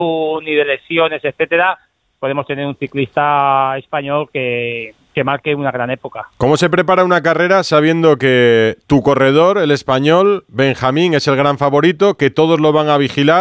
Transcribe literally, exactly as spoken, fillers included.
ni de lesiones, etcétera, podemos tener un ciclista español que, que marque una gran época. ¿Cómo se prepara una carrera sabiendo que tu corredor, el español, Benjamín, es el gran favorito, que todos lo van a vigilar?